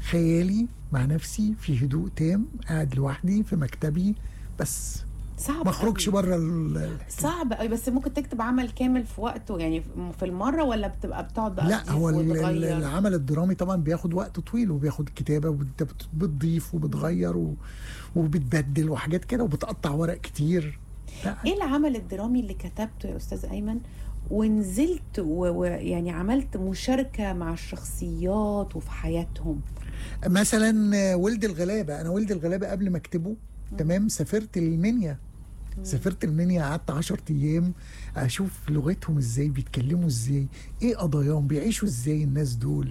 خيالي مع نفسي في هدوء تام، قاعد لوحدي في مكتبي بس، صعب ما اخرجش بره صعب قوي. بس ممكن تكتب عمل كامل في وقته يعني في المره، ولا بتقعد بقى لا، هو وتغير؟ العمل الدرامي طبعا بياخد وقت طويل، وبياخد كتابه، وانت بتضيف وبتغير وبتبدل وحاجات كده، وبتقطع ورق كتير. ايه العمل الدرامي اللي كتبته يا استاذ ايمن ونزلت ويعني عملت مشاركه مع الشخصيات وفي حياتهم؟ مثلا ولد الغلابه. انا ولد الغلابه قبل ما اكتبه تمام سافرت المنيا. قعدت 10 ايام اشوف لغتهم ازاي، بيتكلموا ازاي، ايه قضاياهم، بيعيشوا ازاي الناس دول،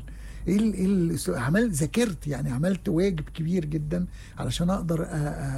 ذاكرت يعني، عملت واجب كبير جدا علشان اقدر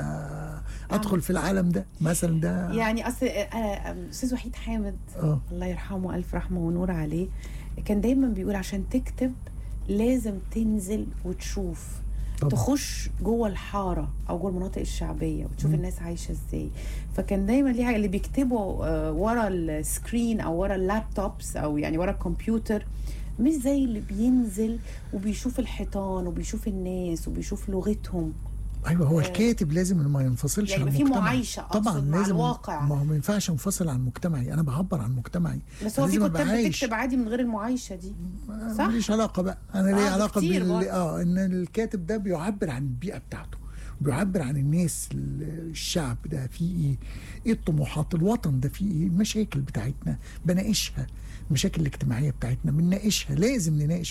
ادخل في العالم ده مثلا. ده يعني اصل استاذ وحيد حامد الله يرحمه الف رحمه ونور عليه، كان دايما بيقول عشان تكتب لازم تنزل وتشوف طبعا. تخش جوه الحاره او جوه المناطق الشعبيه وتشوف الناس عايشه ازاي. فكان دايما ليه اللي بيكتبوا ورا السكرين او ورا اللابتوبس او يعني ورا الكمبيوتر، مش زي اللي بينزل وبيشوف الحيطان وبيشوف الناس وبيشوف لغتهم. ايوه، هو الكاتب لازم ما ينفصلش يعني عن في المجتمع. معايشه طبعا مع لازم الواقع. ما هو ما ينفعش انفصل عن مجتمعي، انا بعبر عن مجتمعي. بس هو في كتاب بتكتب عادي من غير المعايشه دي، صح؟ ماليش علاقه بقى، انا ليه علاقه ان الكاتب ده بيعبر عن البيئه بتاعته، بيعبر عن الناس، الشعب ده فيه ايه الطموحات، الوطن ده فيه ايه، المشاكل بتاعتنا بناقشها، المشاكل الاجتماعيه بتاعتنا بنناقشها. لازم نناقش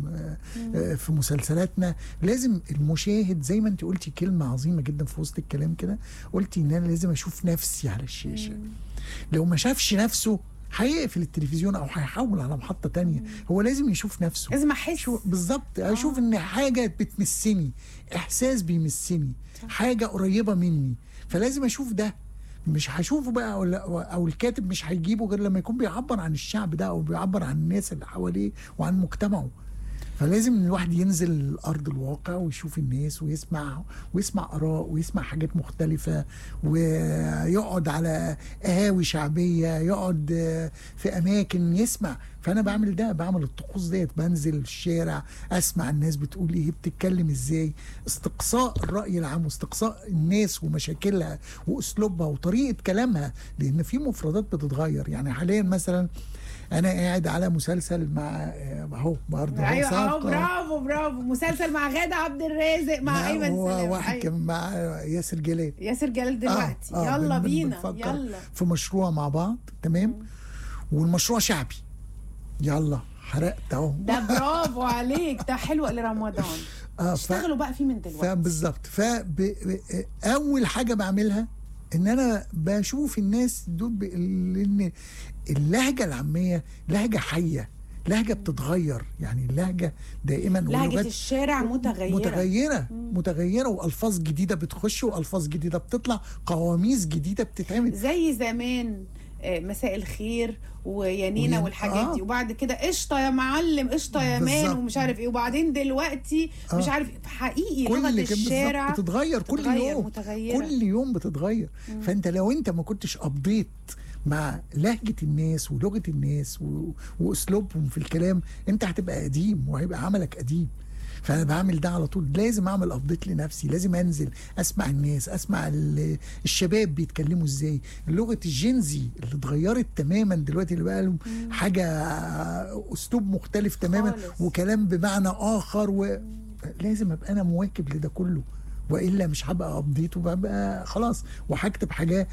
في مسلسلاتنا، لازم المشاهد زي ما انت قلتي كلمه عظيمه جدا في وسط الكلام كده، قلتي ان انا لازم اشوف نفسي على الشاشه. لو ما شافش نفسه هيقفل التلفزيون او هيحول على محطه تانية. هو لازم يشوف نفسه، لازم احس بالظبط، اشوف ان حاجه بتمسني، احساس بيمسني، حاجه قريبه مني، فلازم اشوف ده. مش هشوفه بقى او الكاتب مش هيجيبه غير لما يكون بيعبر عن الشعب ده او بيعبر عن الناس اللي حواليه وعن مجتمعه. فلازم الواحد ينزل ارض الواقع ويشوف الناس ويسمع اراء ويسمع حاجات مختلفه، ويقعد على قهاوي شعبيه، يقعد في اماكن يسمع. فانا بعمل ده، بعمل الطقوس ديت، بنزل الشارع اسمع الناس بتقول ايه، بتتكلم ازاي، استقصاء الراي العام واستقصاء الناس ومشاكلها واسلوبها وطريقه كلامها، لان في مفردات بتتغير. يعني حاليا مثلا انا قاعد على مسلسل مع اهو برضه، ايوه برافو مسلسل مع غادة عبد الرازق مع ايمن سلام، واحد كان مع ياسر جلال دلوقتي. يلا بينا، يلا في مشروع مع بعض تمام. والمشروع شعبي، يلا حرقت اهو. ده برافو عليك، ده حلو لرمضان. اشتغلوا بقى فيه من دلوقتي. بالظبط. اول حاجه بعملها ان انا بشوف الناس دول لان اللهجه العاميه لهجه حيه، لهجه بتتغير. يعني اللهجه دائما لهجه الشارع متغيره والفاظ جديده بتخش والفاظ جديده بتطلع، قواميس جديده بتتعمل زي زمان. مساء الخير ويانينا والحاجات دي، وبعد كده قشطه يا معلم، قشطه يا مان، ومش عارف ايه. وبعدين دلوقتي مش عارف حقيقي لغه الشارع بتتغير كل يوم، كل يوم بتتغير. فانت لو انت ما كنتش ابديت مع لهجه الناس ولغه الناس واسلوبهم في الكلام، انت هتبقى قديم وهيبقى عملك قديم. فانا بعمل ده على طول، لازم اعمل ابديت لنفسي، لازم انزل اسمع الناس، اسمع الشباب بيتكلموا ازاي، لغه الجينزي اللي اتغيرت تماما دلوقتي، اللي بقى لهم حاجه اسلوب مختلف تماما خالص. وكلام بمعنى اخر، لازم ابقى انا مواكب لده كله، والا مش هبقى ابديت وببقى خلاص، وهكتب حاجه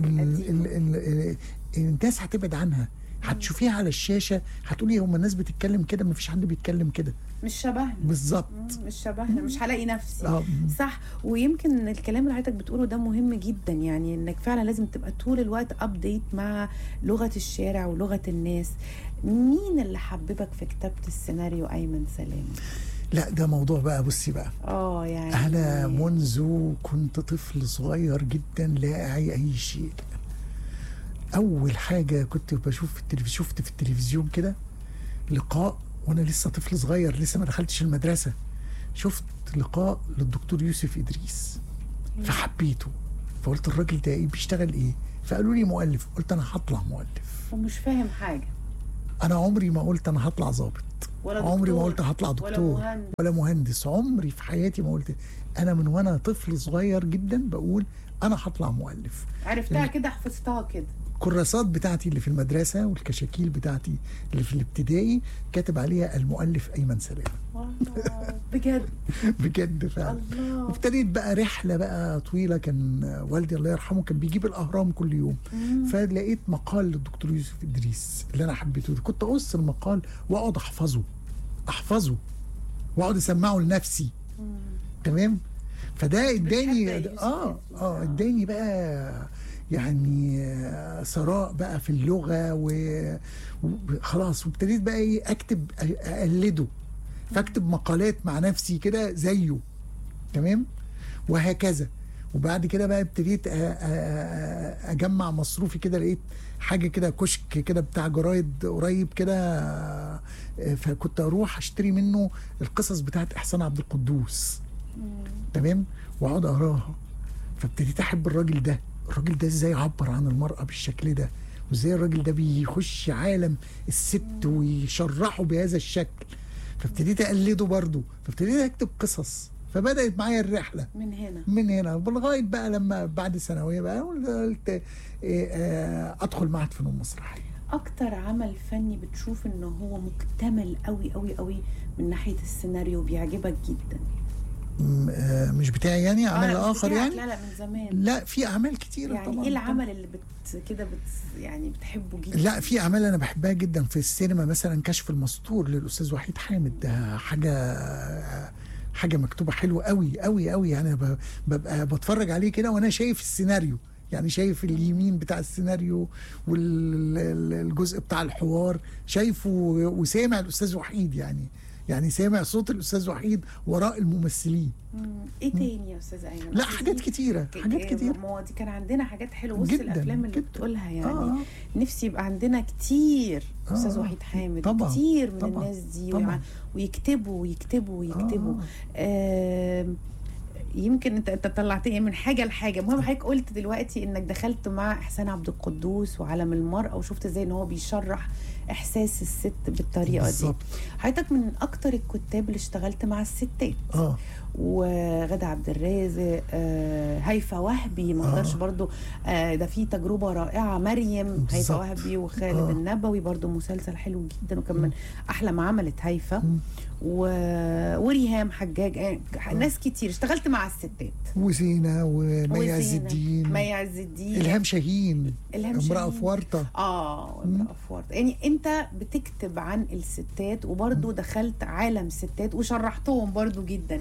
الناس هتبعد عنها. هتشوفيها على الشاشه هتقولي هم الناس بتتكلم كده، مفيش حد بيتكلم كده، مش شبهنا بالظبط، مش شبهنا، مش هلاقي نفسي. صح. ويمكن الكلام اللي حضرتك بتقوله ده مهم جدا، يعني انك فعلا لازم تبقى طول الوقت ابديت مع لغه الشارع ولغه الناس. مين اللي حببك في كتابه السيناريو ايمن سلام؟ لا ده موضوع بقى، بصي بقى يعني انا منذ كنت طفل صغير جدا لا اعي اي شيء، اول حاجه كنت بشوف في التلفزيون، شفت في التلفزيون كده لقاء وانا لسه طفل صغير، لسه ما دخلتش المدرسه، شفت لقاء للدكتور يوسف ادريس فحبيته، فقلت الراجل ده ايه بيشتغل ايه؟ فقالوا لي مؤلف، قلت انا هطلع مؤلف ومش فاهم حاجه. انا عمري ما قلت انا هطلع ضابط، عمري ما قلت هطلع دكتور ولا مهندس. عمري في حياتي ما قلت. انا من وانا طفل صغير جدا بقول انا هطلع مؤلف. عرفتها كده، حفظتها كده. الكراسات بتاعتي اللي في المدرسة والكشاكيل بتاعتي اللي في الابتدائي كاتب عليها المؤلف أيمن سلامة. بجد بجد فعلا. وابتديت بقى رحلة بقى طويلة. كان والدي الله يرحمه كان بيجيب الأهرام كل يوم، فلقيت مقال للدكتور يوسف إدريس اللي أنا حبيته. كنت أقص المقال وأقعد أحفظه وأقعد أسمعه لنفسي. تمام. فده اداني اداني بقى يعني ثراء بقى في اللغة وخلاص. وابتديت بقى ايه اكتب اقلده، فاكتب مقالات مع نفسي كده زيه. تمام. وهكذا. وبعد كده بقى ابتديت اجمع مصروفي كده. لقيت حاجة كده كشك كده بتاع جرايد قريب كده، فكنت اروح اشتري منه القصص بتاعت احسان عبد القدوس. تمام. واقعد اقراها. فابتديت احب الراجل ده ازاي عبر عن المرأة بالشكل ده، وازاي الراجل ده بيخش عالم الست ويشرحه بهذا الشكل. فابتديت اقلده برضه، فابتديت اكتب قصص. فبدأت معايا الرحلة من هنا لغاية بقى لما بعد ثانوية بقى قلت ادخل معهد فنون مسرحية. اكتر عمل فني بتشوف انه هو مكتمل قوي قوي قوي من ناحية السيناريو بيعجبك جدا؟ مش بتاعي يعني، عمل اخر يعني؟ لا من زمان. لا في اعمال كتيره يعني طبعا. ايه العمل اللي يعني بتحبه جدا؟ لا في اعمال انا بحبها جدا في السينما، مثلا كشف المستور للاستاذ وحيد حامد. ده حاجه مكتوبه حلوه قوي قوي قوي. يعني ببقى بتفرج عليه كده وانا شايف السيناريو، يعني شايف اليمين بتاع السيناريو والجزء بتاع الحوار شايفه، وسامع الاستاذ وحيد يعني سامع صوت الاستاذ وحيد وراء الممثلين. ايه تاني يا استاذ ايمن؟ لا حاجات كتيره ما دي كان عندنا حاجات حلوه وسط الافلام اللي بتقولها يعني. نفسي يبقى عندنا كتير استاذ وحيد حامد. طبعًا كتير من طبعًا الناس دي طبعًا. ويكتبوا. يمكن انت طلعتني من حاجه لحاجه. المهم حضرتك قلت دلوقتي انك دخلت مع احسان عبد القدوس وعالم المرأة، وشفت ازاي ان هو بيشرح احساس الست بالطريقه بالزبط. دي. حضرتك من اكتر الكتاب اللي اشتغلت مع الستات. وغادة عبد الرازق، هيفاء وهبي، ما اقدرش برضو ده في تجربه رائعه، مريم، هيفاء وهبي وخالد النبوي، برضو مسلسل حلو جدا وكان من احلى ما عملت هيفاء. وريهام حجاج. ناس كتير اشتغلت مع الستات. وزينة ومي عز الدين، إلهام شاهين، امرأة في ورطة. امرأة في ورطة. يعني انت بتكتب عن الستات وبرضو دخلت عالم الستات وشرحتهم برضو جدا.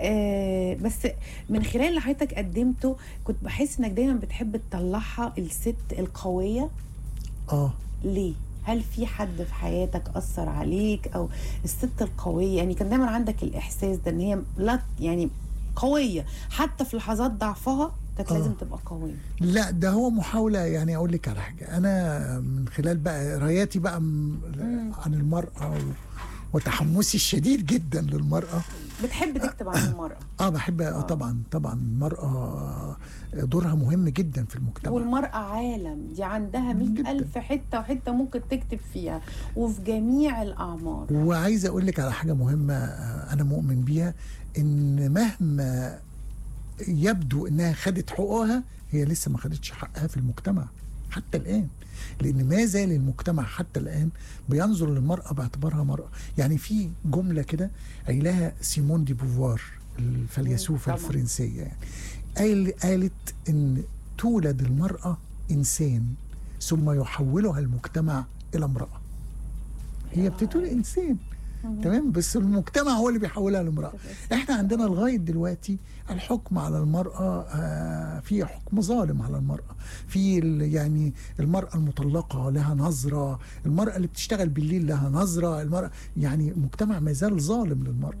بس من خلال اللي حضرتك قدمته كنت بحس انك دايما بتحب تطلعها الست القوية. ليه؟ هل في حد في حياتك أثر عليك أو الست القوية؟ يعني كان دايما عندك الإحساس ده إن هي لا يعني قوية حتى في لحظات ضعفها كانت لازم تبقى قوية. لا ده هو محاولة. يعني أقول لك على حاجة، أنا من خلال بقى قراياتي بقى عن المرأة وتحمسي الشديد جدا للمرأة. بتحب تكتب عن المرأة؟ بحب. طبعا المرأة دورها مهم جدا في المجتمع. والمرأة عالم، دي عندها 100,000 حتة وحتة ممكن تكتب فيها وفي جميع الأعمار. وعايز أقول لك على حاجة مهمة أنا مؤمن بيها، إن مهما يبدو إنها خدت حقوقها، هي لسه ما خدتش حقها في المجتمع حتى الآن. لأن ما زال المجتمع حتى الآن بينظر للمرأة باعتبارها مرأة. يعني في جملة كده قايلها سيمون دي بوفوار الفيلسوفة الفرنسية، يعني قالت إن تولد المرأة إنسان ثم يحولها المجتمع إلى امرأة. هي بتتولد إنسان تمام، بس المجتمع هو اللي بيحولها لامرأة. احنا عندنا لغاية دلوقتي الحكم على المرأة في حكم ظالم على المرأة. في يعني المرأة المطلقة لها نظرة، المرأة اللي بتشتغل بالليل لها نظرة، المرأة يعني المجتمع ما زال ظالم للمرأة.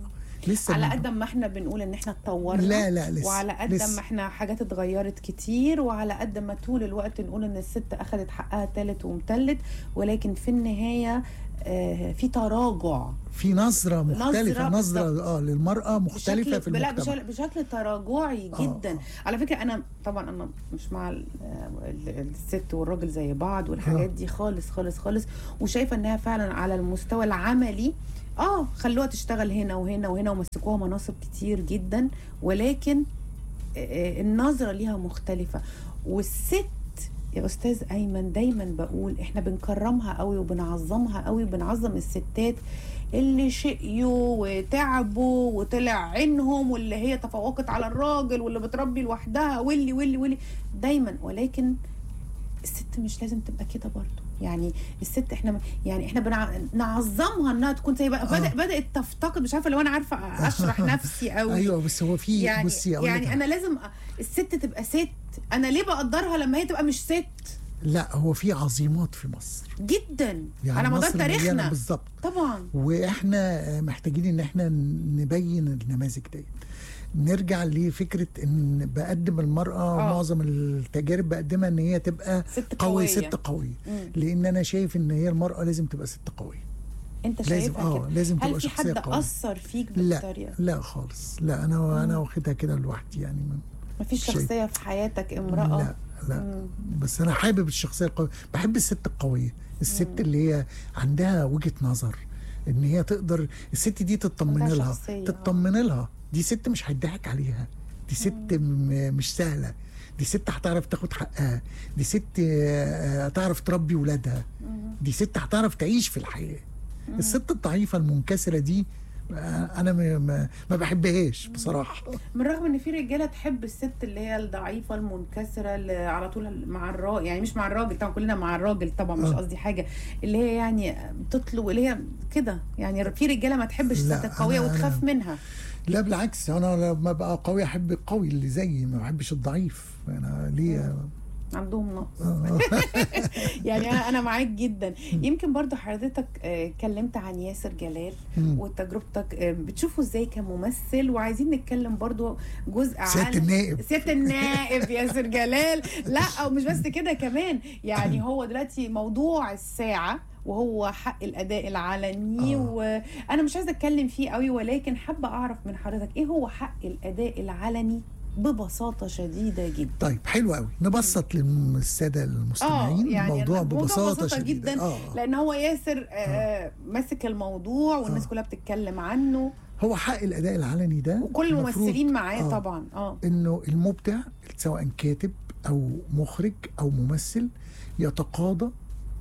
لسه على قد ما احنا بنقول ان احنا اتطورنا، لا لسه، وعلى قد ما احنا حاجات اتغيرت كتير، وعلى قد ما طول الوقت نقول ان الست اخذت حقها تالت ومتلت، ولكن في النهايه في تراجع، في نظرة مختلفة، نظرة للمرأة مختلفة في المجتمع. لا بشكل تراجعي جدا. على فكرة أنا طبعا أنا مش مع الست والراجل زي بعض والحاجات دي خالص خالص خالص، وشايفة أنها فعلا على المستوى العملي خلوها تشتغل هنا وهنا وهنا ومسكوها مناصب كتير جدا، ولكن النظرة ليها مختلفة. والست يا أستاذ أيمن دايما بقول إحنا بنكرمها قوي وبنعظمها قوي، وبنعظم الستات اللي شقيوا وتعبوا وطلع عينهم، واللي هي تفوقت على الراجل، واللي بتربي لوحدها، واللي دايما. ولكن الست مش لازم تبقى كده برضو. يعني الست احنا بنعظمها انها تكون زي بقى بدات تفتقد، مش عارفه لو انا عارفه اشرح نفسي قوي. ايوه بس هو في يعني انا لازم الست تبقى ست. انا ليه بقدرها لما هي تبقى مش ست؟ لا هو في عظيمات في مصر جدا يعني على مدار تاريخنا بالظبط طبعا، واحنا محتاجين ان احنا نبين النماذج دي. نرجع لفكره ان بقدم المراه معظم التجارب بقدمها ان هي تبقى ست قويه. لان انا شايف ان هي المراه لازم تبقى ست قويه. انت شايفها كده؟ لازم تبقى هل في حد اثر فيك بالطريقه؟ لا خالص. لا انا واخدها كده لوحدي يعني. مفيش شخصيه في حياتك امراه؟ لا بس انا حابب الشخصيه القويه، بحب الست القويه، الست اللي هي عندها وجهه نظر، ان هي تقدر الست دي تطمن لها. دي ست مش هيضحك عليها، دي ست مش سهله، دي ست هتعرف تاخد حقها، دي ست هتعرف تربي ولادها، دي ست هتعرف تعيش في الحياه. الست الضعيفه المنكسره دي انا ما بحبهاش بصراحه. من رغم ان في رجاله تحب الست اللي هي الضعيفه المنكسره اللي على طول مع الراجل، يعني مش مع الراجل طبعا، كلنا مع الراجل طبعا، مش قصدي حاجه، اللي هي يعني بتطلب اللي هي كده. يعني في رجاله ما تحبش الست القويه وتخاف منها. لا بالعكس، انا لما بقى قوي احب القوي اللي زيي، ما بحبش الضعيف. انا ليه عندهم نقص. يعني انا معاك جدا. يمكن برضو حضرتك اتكلمت عن ياسر جلال وتجربتك، بتشوفه ازاي كممثل؟ وعايزين نتكلم برضو جزء عن سيادة النائب ياسر جلال. لا ومش بس كده كمان، يعني هو دلوقتي موضوع الساعة وهو حق الاداء العلني. وانا مش عايزه اتكلم فيه قوي، ولكن حابه اعرف من حضرتك ايه هو حق الاداء العلني ببساطه شديده جدا. طيب حلو قوي، نبسط للساده المستمعين يعني الموضوع ببساطه جدا لان هو ياسر ماسك الموضوع والناس كلها بتتكلم عنه. هو حق الاداء العلني ده وكل الممثلين معاه طبعا انه المبدع سواء كاتب او مخرج او ممثل يتقاضى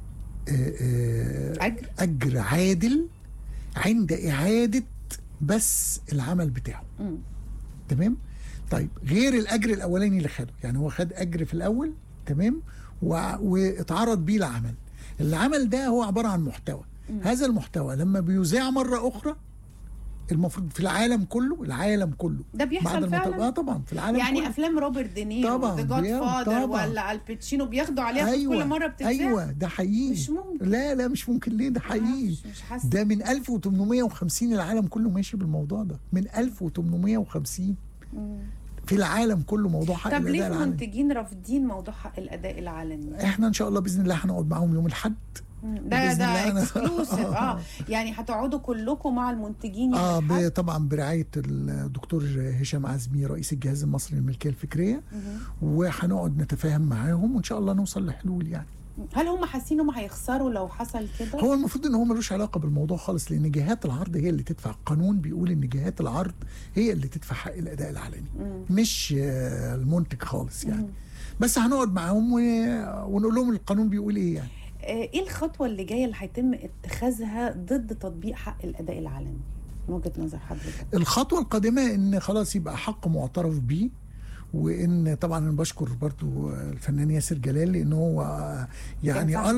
أجر عادل عند إعادة بس العمل بتاعه. تمام؟ طيب غير الأجر الأولاني اللي خده، يعني هو خد أجر في الأول تمام واتعرض بيه العمل ده هو عبارة عن محتوى. هذا المحتوى لما بيذاع مرة أخرى المفروض في العالم كله ده بيحصل فعلا. طبعا في العالم يعني كله. افلام روبرت دينيرو ذا جاد فادر ولا الباتشينو بياخدوا عليها كل مره بتتذاع. ايوه ده حقيقي. مش ممكن. لا مش ممكن. ليه؟ ده حقيقي. مش حاسه. ده من 1850 العالم كله ماشي بالموضوع ده، من 1850 في العالم كله موضوع حق الاداء العلني. طب ليه المنتجين رافضين موضوع حق الاداء العلني؟ احنا ان شاء الله باذن الله هنقعد معاهم يوم الاحد. ده اكسكلوسيف. يعني هتقعدوا كلكم مع المنتجين طبعا برعايه الدكتور هشام عزمي رئيس الجهاز المصري للملكيه الفكريه، وهنقعد نتفاهم معاهم وان شاء الله نوصل لحلول. يعني هل هم حاسين هم هيخسروا لو حصل كده؟ هو المفروض ان هو ملوش علاقه بالموضوع خالص، لان جهات العرض هي اللي تدفع. القانون بيقول ان جهات العرض هي اللي تدفع حق الاداء العلني، مش المنتج خالص يعني. بس هنقعد معاهم ونقول لهم القانون بيقول ايه. يعني ايه الخطوه اللي جايه اللي هيتم اتخاذها ضد تطبيق حق الاداء العلني من وجهه نظر حضرتك؟ الخطوه القادمه ان خلاص يبقى حق معترف بيه، وان طبعا انا بشكر برضو الفنان ياسر جلال لان هو يعني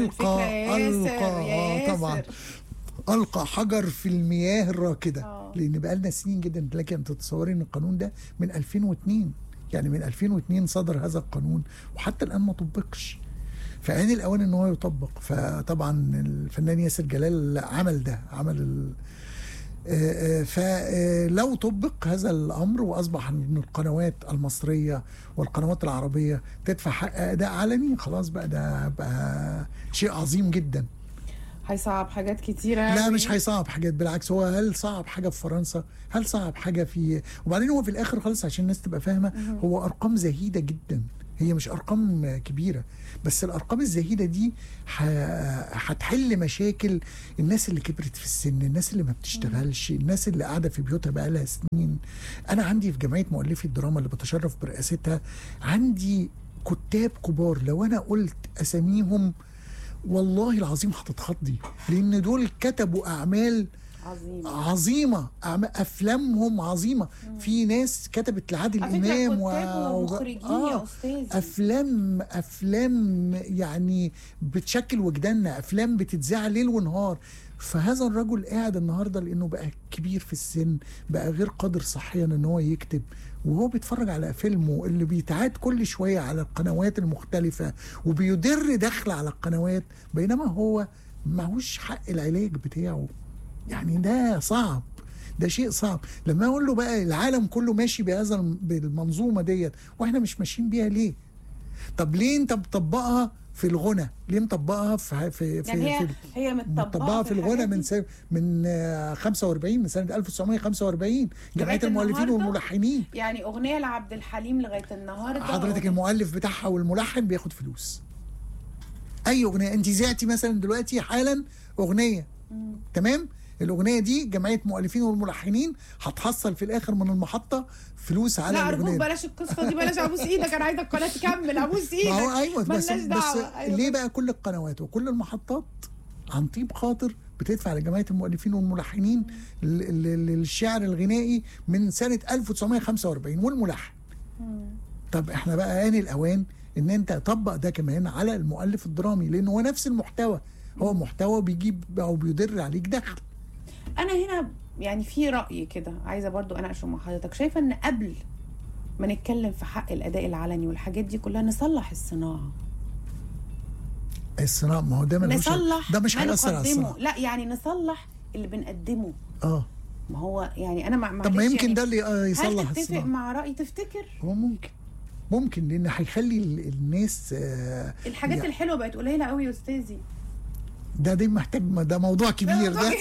القى حجر في المياه الراكده. لان بقى لنا سنين جدا. لكن تتصوري ان القانون ده من 2002، يعني من 2002 صدر هذا القانون وحتى الان ما طبقش. فآن الأوان إن هو يطبق. فطبعا الفنان ياسر جلال عمل فلو طبق هذا الامر واصبح ان القنوات المصريه والقنوات العربيه تدفع حق اداء علني، خلاص بقى ده بقى شيء عظيم جدا. هيصعب حاجات كتيره. لا مش هيصعب حاجات، بالعكس. هو هل صعب حاجه في فرنسا؟ هل صعب حاجه في، وبعدين هو في الاخر خالص عشان الناس تبقى فاهمه، هو ارقام زهيده جدا، هي مش ارقام كبيره، بس الارقام الزهيده دي هتحل مشاكل الناس اللي كبرت في السن، الناس اللي ما بتشتغلش، الناس اللي قاعده في بيوتها بقى لها سنين. انا عندي في جمعيه مؤلفي الدراما اللي بتشرف برئاستها عندي كتاب كبار، لو انا قلت اساميهم والله العظيم هتتخضي، لان دول كتبوا اعمال عظيمه، افلامهم عظيمه. في ناس كتبت لعادل امام ومخرجين يا استاذ، افلام يعني بتشكل وجداننا، افلام بتتذاع ليل ونهار. فهذا الرجل قاعد النهارده لانه بقى كبير في السن، بقى غير قادر صحيا ان هو يكتب، وهو بيتفرج على فيلمه اللي بيتعاد كل شويه على القنوات المختلفه وبيدر دخل على القنوات، بينما هو معهوش حق العلاج بتاعه. يعني ده صعب، ده شيء صعب. لما اقول له بقى العالم كله ماشي بهذا بالمنظومه ديت واحنا مش ماشيين بيها ليه؟ طب ليه انت مطبقها في الغنى؟ ليه مطبقها في يعني هي مطبقها في الغنى من 45، من سنه 1945 جمعيه المؤلفين والملحنين. يعني اغنيه لعبد الحليم لغايه النهارده حضرتك المؤلف بتاعها والملحن بياخد فلوس. اي اغنيه انت زعتي مثلا دلوقتي حالا اغنيه، تمام، الاغنيه دي جمعيه مؤلفين والملحنين هتحصل في الاخر من المحطه فلوس على الاغنيه. لا ارجوك بلاش القصه دي، بلاش ابوس ايدك، انا عايزه القناه تكمل، ابوس ايدك. ما هو ايوه، بس أيوة. ليه بقى كل القنوات وكل المحطات عن طيب خاطر بتدفع لجمعيه المؤلفين والملحنين للشعر الغنائي من سنه 1945 والملحن؟ طب احنا بقى آن الاوان ان انت تطبق ده كمان على المؤلف الدرامي، لانه هو نفس المحتوى، هو محتوى بيجيب او بيدر عليك دخل. انا هنا يعني في رأي كده عايزه برضو اناقشه مع حضرتك، شايفه ان قبل ما نتكلم في حق الاداء العلني والحاجات دي كلها نصلح الصناعه. ما هو ده نصلح، ده مش هيأثر على الصناعه. لا يعني نصلح اللي بنقدمه. ما هو يعني انا طب ما يمكن يعني ده اللي يصلح الصناعه. هل تتفق مع رأيي تفتكر؟ هو ممكن لان هيخلي الناس الحاجات يعني الحلوه بقت قليله قوي يا استاذي. ده محتاج، ده موضوع كبير ده.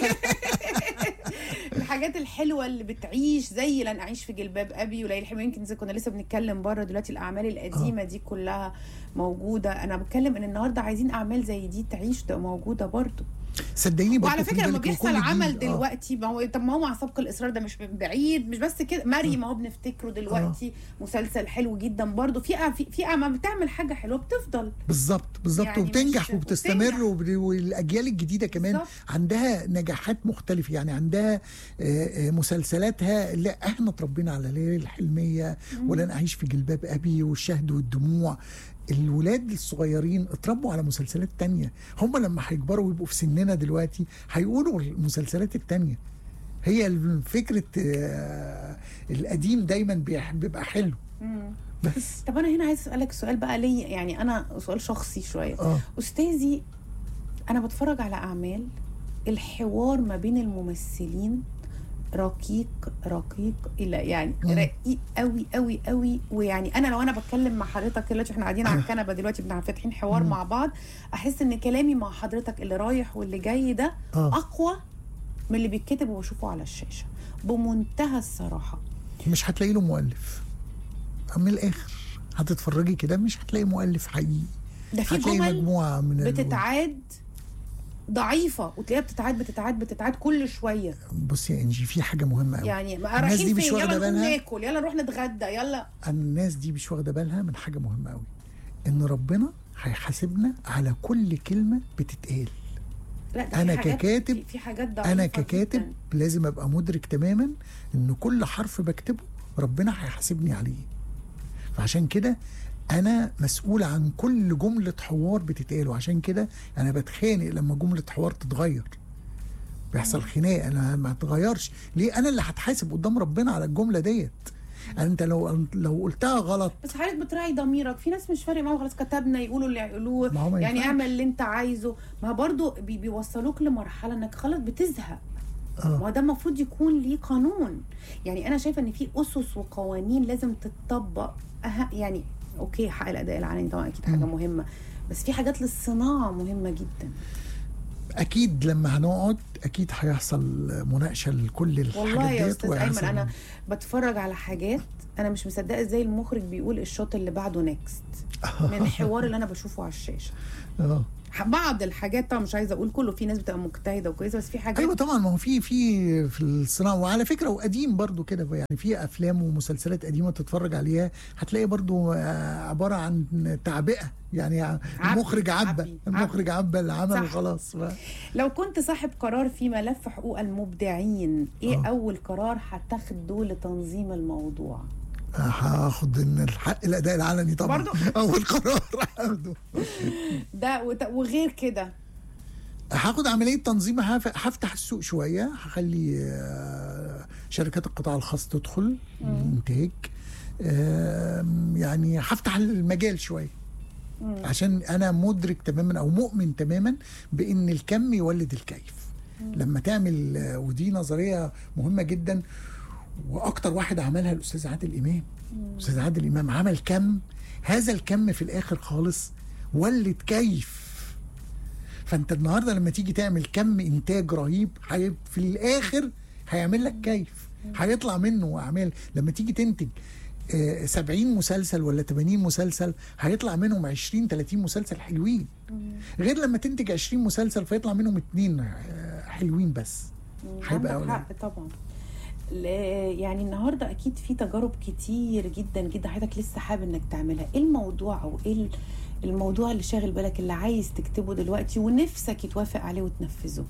الحاجات الحلوه اللي بتعيش زي لن اعيش في جلباب ابي وليالي الحلميه، يمكن زي كنا لسه بنتكلم بره دلوقتي، الاعمال القديمه دي كلها موجوده. انا بتكلم ان النهارده عايزين اعمال زي دي تعيش، تبقى موجوده برضه. صدقيني وعلى فكره لما بيحصل عمل دلوقتي طب ما هو مع سبق الاصرار ده مش بعيد، مش بس كده، مريم اهو بنفتكره دلوقتي مسلسل حلو جدا برضه. في اما بتعمل حاجه حلوه بتفضل بالظبط يعني وبتنجح وبتستمر، والاجيال الجديده كمان بالزبط. عندها نجاحات مختلفه، يعني عندها مسلسلاتها اللي احنا اتربينا على ليالي الحلميه ولن اعيش في جلباب ابي والشهد والدموع. الولاد الصغيرين اتربوا على مسلسلات تانية، هم لما هيكبروا ويبقوا في سننا دلوقتي هيقولوا المسلسلات التانية. هي فكرة القديم دايما بيبقى حلو. بس طب انا هنا عايز اسالك سؤال بقى ليا، يعني انا سؤال شخصي شوية. استاذي، انا بتفرج على اعمال الحوار ما بين الممثلين رقيق الى يعني رقيق قوي قوي قوي، ويعني انا لو انا بتكلم مع حضرتك دلوقتي، احنا قاعدين على الكنبه دلوقتي فاتحين حوار مع بعض، احس ان كلامي مع حضرتك اللي رايح واللي جاي ده اقوى من اللي بيتكتب وبشوفه على الشاشه بمنتهى الصراحه. مش هتلاقي له مؤلف من الاخر، هتتفرجي كده مش هتلاقي مؤلف حقيقي، ده في جمل مجموعه من بتتعاد ضعيفه وتلاقيها بتتعاد كل شويه. بصي يا انجي، في حاجه مهمه قوي، يعني رايحين فين؟ يلا نروح ناكل، يلا نروح نتغدى، يلا. الناس دي مش واخده بالها من حاجه مهمه قوي، ان ربنا هيحاسبنا على كل كلمه بتتقال. لا انا ككاتب، في حاجات ضعيفه، انا ككاتب جداً. لازم ابقى مدرك تماما ان كل حرف بكتبه ربنا هيحاسبني عليه. فعشان كده انا مسؤول عن كل جمله حوار بتتقال، وعشان كده انا بتخانق لما جمله حوار تتغير، بيحصل خناق. انا ما اتغيرش ليه؟ انا اللي هتحاسب قدام ربنا على الجمله ديت. انت لو قلتها غلط، بس حضرتك بتراعي ضميرك. في ناس مش فارق معاهم، خلاص كتبنا يقولوا اللي يقولوه، يعني اعمل اللي انت عايزه. ما برضو بيوصلوك لمرحله انك خلاص بتزهق. ما ده المفروض يكون ليه قانون. يعني انا شايفه ان في اسس وقوانين لازم تتطبق. يعني اوكي، حق الاداء العلني طبعا اكيد حاجه مهمه، بس في حاجات للصناعه مهمه جدا. اكيد لما هنقعد اكيد هيحصل مناقشه لكل الحاجات ديت. والله يا استاذ ايمن انا بتفرج على حاجات انا مش مصدقه ازاي المخرج بيقول الشوط اللي بعده نيكست من الحوار اللي انا بشوفه على الشاشه. بعض الحاجات طبعا مش عايزه اقول كله، في ناس بتبقى مجتهده وكويسه، بس في حاجات ايوه طبعا. ما هو في الصناعه، وعلى فكره وقديم برضو كده، يعني في افلام ومسلسلات قديمه تتفرج عليها هتلاقي برضو عباره عن تعبئه، يعني المخرج عبى العمل وخلاص. لو كنت صاحب قرار في ملف حقوق المبدعين، ايه اول قرار هتاخده لتنظيم الموضوع؟ هاخد ان الحق الاداء العلني طبعا اول قرار هاخده. ده وغير كده هاخد عمليه تنظيم، هفتح السوق شويه، هخلي شركات القطاع الخاص تدخل الانتاج، يعني هفتح المجال شويه، عشان انا مدرك تماما او مؤمن تماما بان الكم يولد الكيف. لما تعمل، ودي نظريه مهمه جدا، واكتر واحد عملها الاستاذ عادل امام. الاستاذ عادل امام عمل كم، هذا الكم في الاخر خالص ولد كيف. فانت النهارده لما تيجي تعمل كم انتاج رهيب، في الاخر هيعمل لك كيف، هيطلع منه اعمال. لما تيجي تنتج 70 مسلسل ولا 80 مسلسل، هيطلع منهم 20 30 مسلسل حلوين، غير لما تنتج 20 مسلسل فيطلع منهم 2 حلوين بس. هيبقى حق طبعا. يعني النهارده اكيد في تجارب كتير جدا جدا حضرتك لسه حابب انك تعملها. ايه الموضوع او ايه الموضوع اللي شاغل بالك اللي عايز تكتبه دلوقتي ونفسك يتوافق عليه وتنفذه؟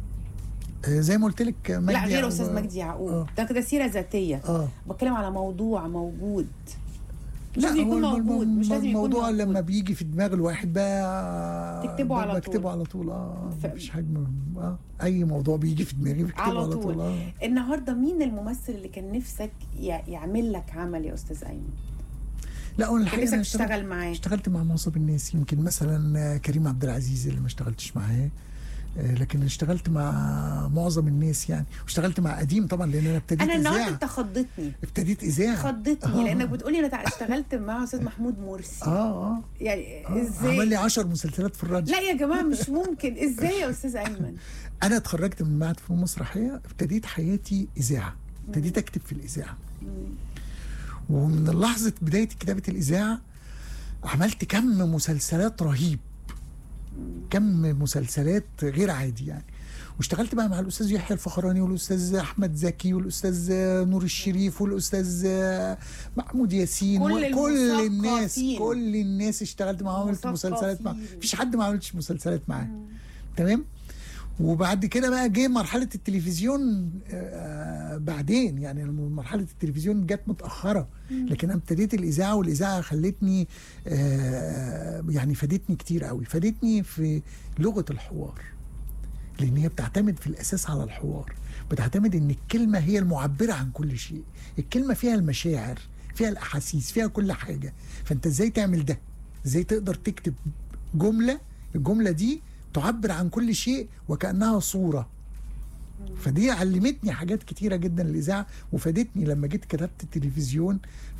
زي ما قلت لك مجدي، لا غير استاذ مجدي يعقوب، ده كده سيره ذاتيه. بتكلم على موضوع موجود، مش لازم يكون موجود، مش لازم يكون موضوع موجود. لما بيجي في دماغ الواحد بقى تكتبه على طول. بكتبه على طول. مفيش حاجه. اي موضوع بيجي في دماغي بكتبه على طول. النهارده مين الممثل اللي كان نفسك يعمل لك عمل يا استاذ ايمن؟ لا انا الحقيقه نفسك تشتغل معاه. اشتغلت مع معظم الناس، يمكن مثلا كريم عبد العزيز اللي ما اشتغلتش معاه، لكن اشتغلت مع معظم الناس يعني. واشتغلت مع قديم طبعا لان انا ابتديت اذاعه. انا النهارده انت خضتني، ابتديت اذاعه خضتني لانك بتقولي انا اشتغلت مع استاذ محمود مرسي. يعني ازاي عمل لي 10 مسلسلات في الراديو؟ لا يا جماعه مش ممكن. ازاي يا استاذ ايمن؟ انا اتخرجت من معهد فنون مسرحيه، ابتديت حياتي اذاعه، ابتديت اكتب في الاذاعه. ومن لحظه بدايه كتابه الاذاعه عملت كم مسلسلات رهيب، كم مسلسلات غير عادي يعني. واشتغلت بقى مع الاستاذ يحيى الفخراني والاستاذ احمد زكي والاستاذ نور الشريف والاستاذ محمود ياسين، كل الناس اشتغلت معاهم، عملت مسلسلات معاهم، مفيش حد ما عملتش مسلسلات معاه. تمام. وبعد كده بقى جه مرحله التلفزيون بعدين، يعني مرحله التلفزيون جت متاخره، لكن انا ابتديت الاذاعه، والاذاعه خلتني يعني فادتني كتير قوي، فادتني في لغه الحوار، لان هي بتعتمد في الاساس على الحوار، بتعتمد ان الكلمه هي المعبره عن كل شيء، الكلمه فيها المشاعر، فيها الاحاسيس، فيها كل حاجه. فانت ازاي تعمل ده؟ ازاي تقدر تكتب جمله، الجمله دي تعبر عن كل شيء وكأنها صورة. فدي علمتني حاجات كتيرة جدا الإذاعة، وفادتني لما جيت كتبت التلفزيون.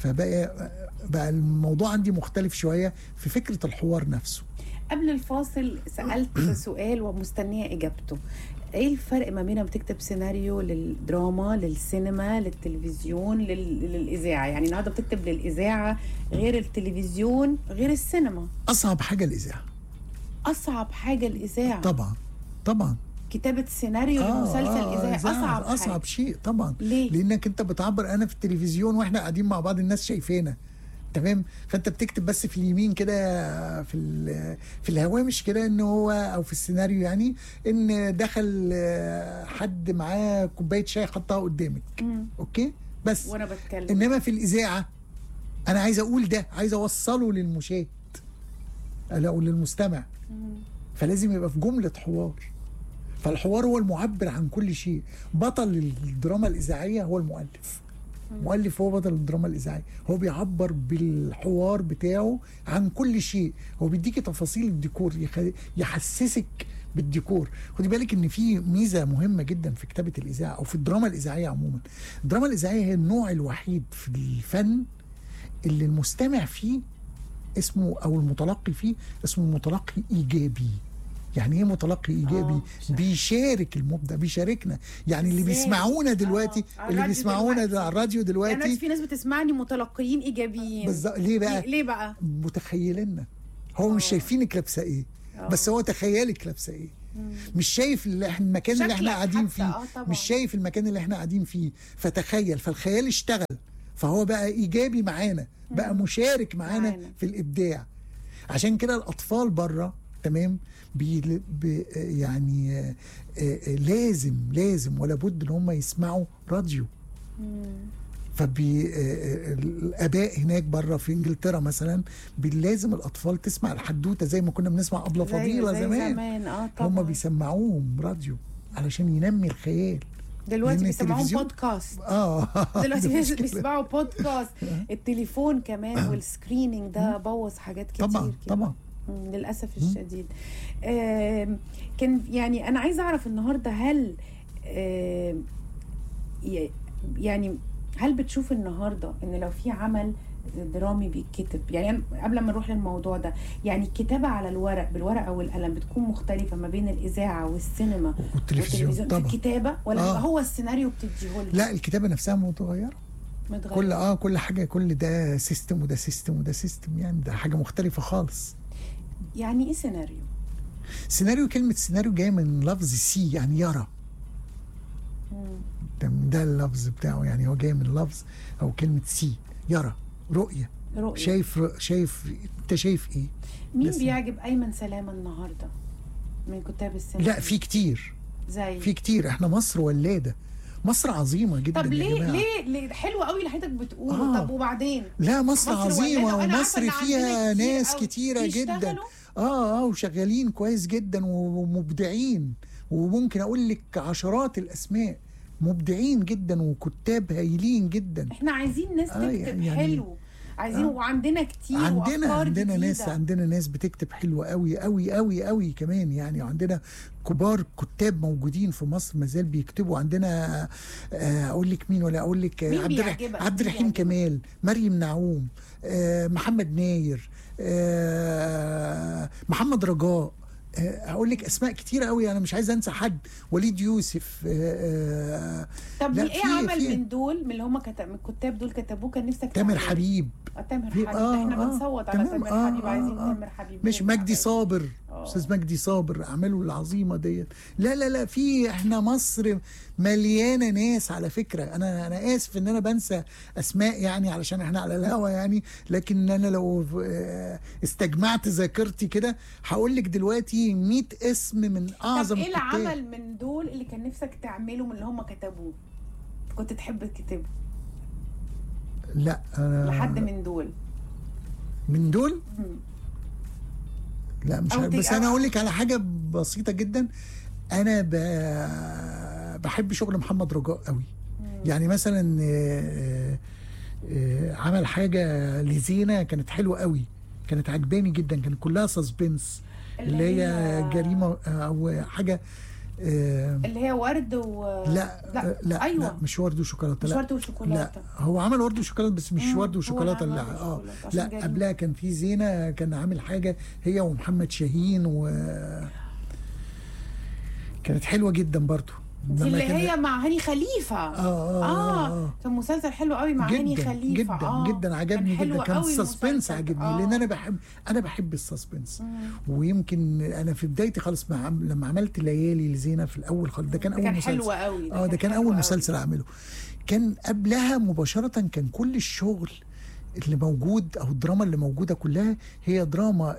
فبقى الموضوع عندي مختلف شوية في فكرة الحوار نفسه. قبل الفاصل سألت سؤال ومستنية إجابته. ايه الفرق ما بين بتكتب سيناريو للدراما، للسينما، للتلفزيون، للإذاعة؟ يعني النهارده بتكتب للإذاعة غير التلفزيون غير السينما. أصعب حاجة الإذاعة. أصعب حاجة الإذاعة طبعا. كتابة سيناريو لمسلسل إذاعي أصعب شيء طبعا. ليه؟ لأنك أنت بتعبر، أنا في التلفزيون وإحنا قاعدين مع بعض الناس شايفانا، تمام؟ فأنت بتكتب بس في اليمين كده في الهوامش كده إن هو، أو في السيناريو يعني، إن دخل حد معاه كوباية شاي حطها قدامك. أوكي؟ بس وأنا بتكلم. إنما في الإذاعة أنا عايز أقول ده، عايز أوصله للمشاهد أو للمستمع، فلازم يبقى في جملة حوار. فالحوار هو المعبر عن كل شيء. بطل الدراما الإذاعية هو المؤلف. المؤلف هو بطل الدراما الإذاعية، هو بيعبر بالحوار بتاعه عن كل شيء. هو بيديكي تفاصيل الديكور، يحسسك بالديكور. خدي بالك ان في ميزه مهمه جدا في كتابه الاذاعه او في الدراما الاذاعيه عموما. الدراما الاذاعيه هي النوع الوحيد في الفن اللي المستمع فيه اسمه او المتلقي فيه اسمه متلقي ايجابي. يعني ايه متلقي ايجابي؟ بيشارك المبدع، بيشاركنا. يعني اللي بيسمعونا دلوقتي اللي بيسمعونا على الراديو دلوقتي، يعني في ناس بتسمعني متلقيين ايجابيين بالظبط. ليه بقى متخيلنا. هو مش شايفينك لابسه ايه، بس هو تخيلك لابسه ايه. مش شايف المكان اللي احنا قاعدين فيه، مش شايف المكان اللي احنا قاعدين فيه، فتخيل، فالخيال اشتغل، فهو بقى ايجابي معانا، بقى مشارك معانا في الابداع. عشان كده الاطفال بره تمام يعني لازم ولا بد ان هم يسمعوا راديو. الاباء هناك بره في انجلترا مثلا لازم الاطفال تسمع الحدوته زي ما كنا بنسمع ابله فضيله زمان. هم بيسمعوهم راديو علشان ينمي الخيال. دلوقتي بيسمعوهم بودكاست. دلوقتي بيسمعوا بودكاست. التليفون كمان والسكرينينج ده بوظ حاجات كتير طبعا للاسف الشديد. كان يعني انا عايزه اعرف النهارده هل يعني هل بتشوف النهارده ان لو في عمل درامي بيتكتب، يعني قبل ما نروح للموضوع ده، يعني الكتابه على الورق بالورقه والقلم بتكون مختلفه ما بين الاذاعه والسينما والتلفزيون في الكتابه، ولا هو السيناريو بتديهولنا؟ لا، الكتابه نفسها متغيره. كل حاجه، كل ده سيستم وده سيستم وده سيستم، يعني ده حاجه مختلفه خالص. يعني ايه سيناريو؟ سيناريو، كلمه سيناريو جايه من لفظ سي يعني يرى. ده اللفظ بتاعه، يعني هو جاي من لفظ او كلمه سي، يرى، رؤيه. شايف انت شايف ايه؟ مين بيعجب ايمن سلامه النهارده من كتاب السينما؟ لا، في كتير، في كتير. احنا مصر ولاده، مصر عظيمه جدا. طب ليه حلو قوي اللي حضرتك بتقوله. طب وبعدين؟ لا، مصر عظيمه، ومصر فيها ناس كتيره جدا وشغالين كويس جدا ومبدعين، وممكن اقول لك عشرات الاسماء مبدعين جدا وكتاب هايلين جدا. احنا عايزين ناس تكتب حلو، عايزين وعندنا كتير عندنا ناس بتكتب حلو قوي قوي قوي قوي كمان، يعني عندنا كبار كتاب موجودين في مصر ما زال بيكتبوا. عندنا اقول لك مين ولا اقول لك؟ عبد الرحيم كمال، مريم نعوم، محمد ناير، محمد رجاء. هقول لك اسماء كتيره قوي، انا مش عايز انسى حد. وليد يوسف. طب ايه عمل من دول، من اللي هم من الكتاب دول كتبوه كان نفسك تامر حبيب. تامر حبيب. احنا بنصوت على تامر حبيب. عايزين تامر حبيب. مش مجدي صابر. استاذ مجدي صابر، اعماله العظيمه ديت. لا في احنا مصر مليانه ناس على فكره. انا اسف ان انا بنسى اسماء يعني علشان احنا على الهوا يعني، لكن انا لو استجمعت ذاكرتي كده هقول لك دلوقتي 100 اسم من اعظم. طب ايه العمل من دول اللي كان نفسك تعمله من اللي هم كتبوه كنت تحب تكتبه؟ لا لحد من دول لا مش عارف، بس انا اقول لك على حاجه بسيطه جدا. انا بحب شغل محمد رجاء قوي. يعني مثلا عمل حاجه لزينه كانت حلوه قوي، كانت عجباني جدا، كانت كلها سسبنس، اللي هي جريمه او حاجه اللي هي ورد لا أيوة. لا مش ورد وشوكولاته. مش ورد وشوكولاته. لا، هو عمل ورد وشوكولاته بس مش ورد وشوكولاته. لا قبلها كان في زينه، كان عامل حاجه هي ومحمد شاهين كانت حلوه جدا برضو. اللي هي مع هاني خليفه. كان مسلسل حلو قوي مع هاني خليفه. جدا عجبني جدا. كان السسبنس عجبني لان انا بحب السسبنس. ويمكن انا في بدايتي خالص لما عملت ليالي لزينه في الاول خالص، ده كان اول مسلسل. حلو قوي. ده كان اول مسلسل اعمله. كان قبلها مباشره كان كل الشغل اللي موجود او الدراما اللي موجوده كلها هي دراما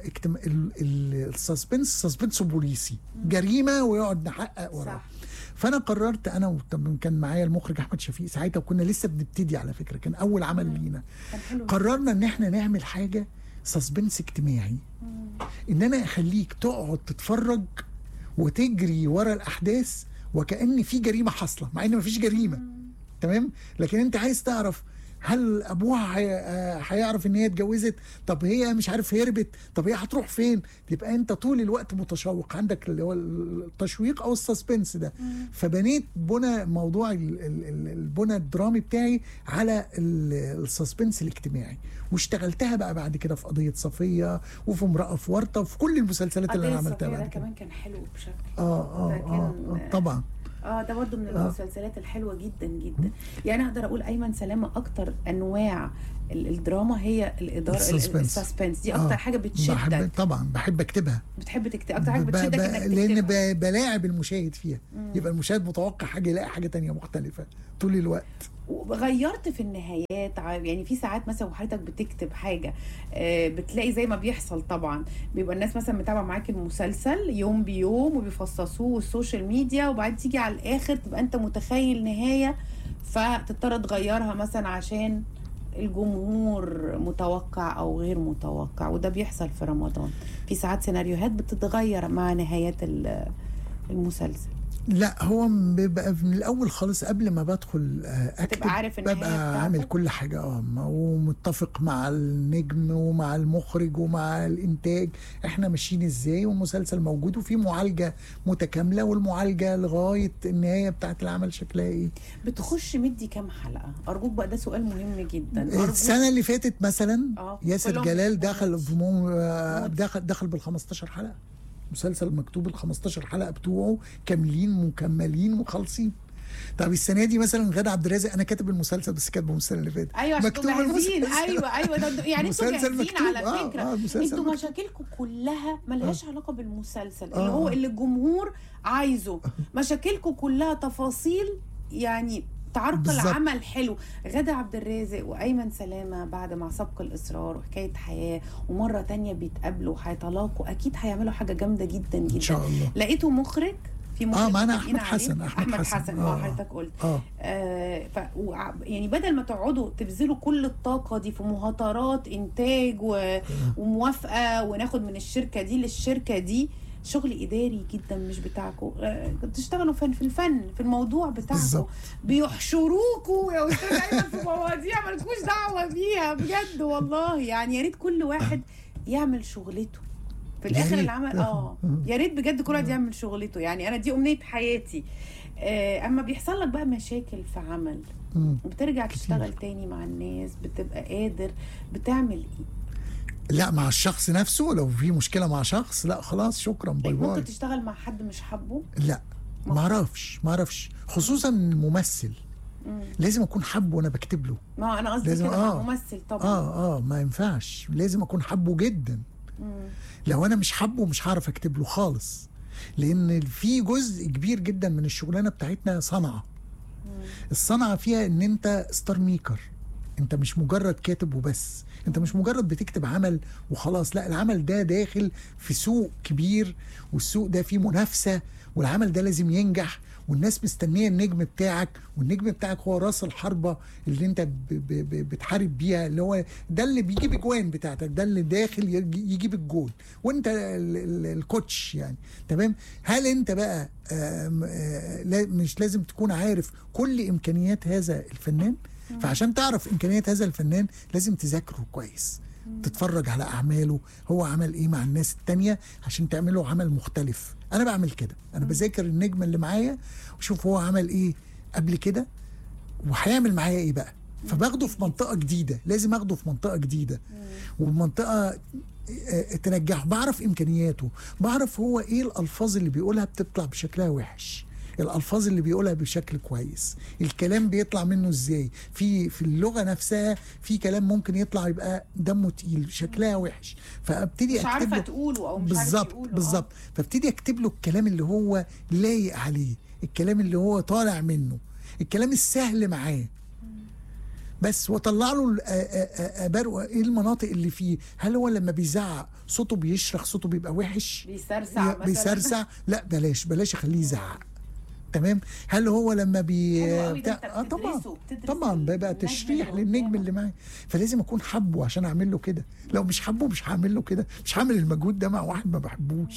السسبنس بوليسي، جريمه ويقعد نحقق وراه. فانا قررت انا كان معايا المخرج احمد شفيق ساعتها، وكنا لسه بنبتدي على فكره، كان اول عمل لينا. قررنا ان احنا نعمل حاجه سسبنس اجتماعي، ان انا اخليك تقعد تتفرج وتجري ورا الاحداث وكأن في جريمه حاصله مع ان مفيش جريمه. تمام، لكن انت عايز تعرف هل ابوها هيعرف ان هي اتجوزت؟ طب هي مش عارف هربت، طب هي هتروح فين؟ يبقى انت طول الوقت متشوق، عندك اللي هو التشويق او السسبنس ده. فبنيت بنى موضوع البنى الدرامي بتاعي على السسبنس الاجتماعي، واشتغلتها بقى بعد كده في قضية صفية وفي امرأة في ورطة وفي كل المسلسلات اللي انا عملتها بعد كده. كده. كمان كان حلو بشكل طبعا. ده برضو من المسلسلات الحلوه جدا جدا. يعني اقدر اقول ايمن سلامه اكتر انواع الدراما هي الاداره السسبنس دي اكتر حاجه بتشدك. طبعا بحب اكتبها. بتحب تكتب اكتر حاجه بتشدك انك تكتبها، لان بلاعب المشاهد فيها. يبقى المشاهد متوقع حاجه يلاقي حاجه تانية مختلفه طول الوقت. غيرت في النهايات، يعني في ساعات مثلا وحضرتك بتكتب حاجه بتلاقي زي ما بيحصل طبعا، بيبقى الناس مثلا متابعه معاك المسلسل يوم بيوم وبيفصصوه والسوشيال ميديا، وبعد تيجي على الاخر تبقى انت متخيل نهايه فتضطر تغيرها مثلا عشان الجمهور متوقع او غير متوقع. وده بيحصل في رمضان، في ساعات سيناريوهات بتتغير مع نهايات المسلسل. لا، هو بيبقى من الاول خالص قبل ما بدخل اكتب تبقى عارف النهايه ببقى عامل كل حاجه ومتفق مع النجم ومع المخرج ومع الانتاج احنا ماشيين ازاي، والمسلسل موجود وفي معالجه متكامله، والمعالجه لغايه النهايه بتاعت العمل شكلها ايه. بتخش مدي كام حلقه؟ ارجوك بقى، ده سؤال مهم جدا. السنه اللي فاتت مثلا ياسر جلال دخل بال 15 حلقه، مسلسل مكتوب ال 15 حلقه بتوعه كاملين مكملين مخلصين. طب السنه دي مثلا غادة عبد الرازق، انا كاتب المسلسل بس كاتبه من السنه اللي فاتت. ايوه مكتوب جاهزين. ايوه ده يعني انتوا جاهزين مكتوب. على فكره انتوا مشاكلكم كلها ملهاش علاقه بالمسلسل اللي هو اللي الجمهور عايزه. مشاكلكم كلها تفاصيل يعني تعرقل العمل حلو. غادة عبد الرازق وايمن سلامه بعد مع سبق الاصرار وحكايه حياه ومره تانية بيتقابلوا وهيتلاقوا، اكيد هيعملوا حاجه جامده جدا جدا ان شاء الله. لقيته مخرج في مخرج معانا احمد حسن حضرتك قلت يعني بدل ما تقعدوا تبذلوا كل الطاقه دي في مهاترات انتاج وموافقه وناخد من الشركه دي للشركه دي، شغل اداري جدا مش بتاعكم. تشتغلوا في الفن، في الموضوع بتاعكم. بيحشروكوا يا استاذ ايمن في مواضيع مالكوش دعوه بيها بجد والله. يعني يا ريت كل واحد يعمل شغلته في الاخر العمل. يا ريت بجد كل واحد يعمل شغلته. يعني انا دي امنيه حياتي. اما بيحصل لك بقى مشاكل في عمل بترجع تشتغل تاني مع الناس، بتبقى قادر بتعمل ايه؟ لا، مع الشخص نفسه لو في مشكله مع شخص، لا خلاص شكرا باي باي. ممكن تشتغل مع حد مش حابه؟ لا، ما اعرفش خصوصا الممثل. لازم اكون حابه وانا بكتب له. ما انا قصدي كده مع ممثل طبعا. ما ينفعش، لازم اكون حابه جدا. لو انا مش حابه مش هعرف اكتب له خالص، لان في جزء كبير جدا من الشغلانه بتاعتنا صنعه. الصنعه فيها ان انت ستار ميكر، انت مش مجرد كاتب وبس، انت مش مجرد بتكتب عمل وخلاص. لا، العمل ده داخل في سوق كبير، والسوق ده فيه منافسه، والعمل ده لازم ينجح، والناس مستنيه النجم بتاعك، والنجم بتاعك هو راس الحربه اللي انت بتحارب بيها، اللي هو ده اللي بيجيب اجوان بتاعتك، ده اللي داخل يجيب الجول، وانت الكوتش يعني. تمام. هل انت بقى مش لازم تكون عارف كل امكانيات هذا الفنان؟ فعشان تعرف امكانيات هذا الفنان لازم تذاكره كويس، تتفرج على اعماله، هو عمل ايه مع الناس التانية عشان تعمله عمل مختلف. انا بعمل كده، انا بذاكر النجم اللي معايا وشوف هو عمل ايه قبل كده وهيعمل معايا ايه بقى، فباخده في منطقة جديدة، لازم اخده في منطقة جديدة والمنطقة تنجحه. بعرف امكانياته، بعرف هو ايه الالفاظ اللي بيقولها بتطلع بشكلها وحش، الالفاظ اللي بيقولها بشكل كويس، الكلام بيطلع منه ازاي. في اللغه نفسها في كلام ممكن يطلع يبقى دمه تقيل شكلها وحش، فابتدي مش عارفه تقوله او مش عارفه تقوله. بالظبط. فابتدي اكتب له الكلام اللي هو لايق عليه، الكلام اللي هو طالع منه، الكلام السهل معاه بس، واطلع له ايه المناطق اللي فيه. هل هو لما بيزعق صوته بيشرخ، صوته بيبقى وحش، بيسرسع؟ لا، بلاش اخليه يزعق. تمام. هل هو لما طبعا بيبقى تشريح للنجم اللي معايا، فلازم اكون حبه عشان اعمل له كده. لو مش حبه مش هعمل له كده، مش هعمل المجهود ده مع واحد ما بحبوش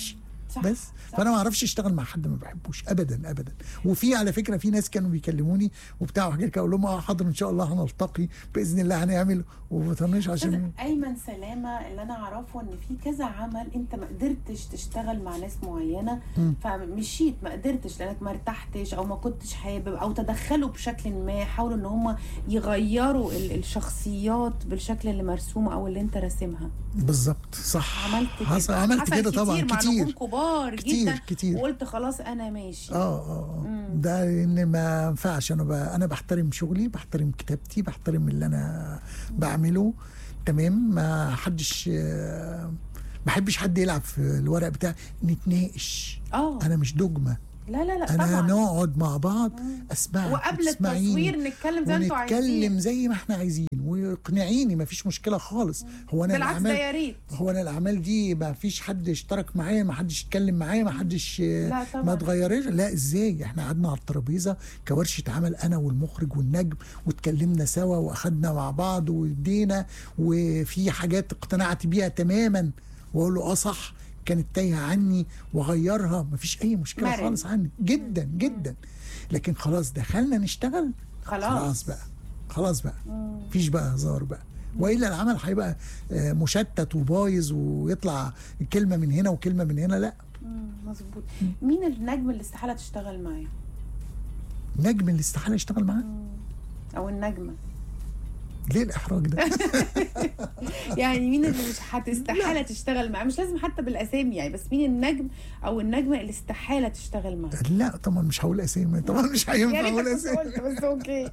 صح. بس صح. فانا ما اعرفش اشتغل مع حد ما بحبوش ابدا ابدا. وفي على فكره في ناس كانوا بيكلموني وبتاع وحاجات كده، اقول لهم حاضر ان شاء الله هنلتقي باذن الله هنعمل، وما بطنش عشان ايمن سلامه اللي انا اعرفه ان في كذا عمل انت ما قدرتش تشتغل مع ناس معينه فمشيت، ما قدرتش لانك ما ارتحتش او ما كنتش حابب، او تدخلوا بشكل ما، حاولوا ان هم يغيروا الشخصيات بالشكل اللي مرسومه او اللي انت راسمها. بالظبط صح. عملت كده، عملت كده طبعا كتير كبار كتير جدا كتير. وقلت خلاص انا ماشي. ده ان ما ينفعش. انا بحترم شغلي، بحترم كتابتي، بحترم اللي انا بعمله تمام. ما حدش بحبش حد يلعب في الورق بتاعي، نتناقش. انا مش دogma. لا لا لا انا طبعا نقعد مع بعض، اسمعك وقبل التصوير نتكلم زي ما انتوا عايزين، ونتكلم زي ما احنا عايزين، واقنعيني ما فيش مشكله خالص. هو انا بالعكس ده يا ريت. هو انا الاعمال دي ما فيش حد اشترك معايا، ما حدش اتكلم معايا، ما حدش ما اتغيرش. لا ازاي؟ احنا قعدنا على الترابيزه كورشه عمل انا والمخرج والنجم، واتكلمنا سوا واخدنا مع بعض وادينا، وفي حاجات اقتنعت بيها تماما واقول له صح كانت تايهه عني واغيرها، مفيش اي مشكله خالص عني جدا جدا. لكن خلاص دخلنا نشتغل، خلاص بقى مفيش بقى هزار بقى، والا العمل هيبقى مشتت وبايظ ويطلع كلمه من هنا وكلمه من هنا. لا مظبوط. مين النجم اللي استحاله تشتغل معاه؟ نجم اللي استحاله يشتغل معاه او النجمه؟ ليه الاحراج ده؟ يعني مين اللي مش هتستحاله تشتغل معاه؟ مش لازم حتى بالاسامي يعني، بس مين النجم او النجمه اللي استحاله تشتغل معاه؟ لا طبعا مش هقول اسامي، طبعا مش هينفع اقول اسامي. بس اوكي.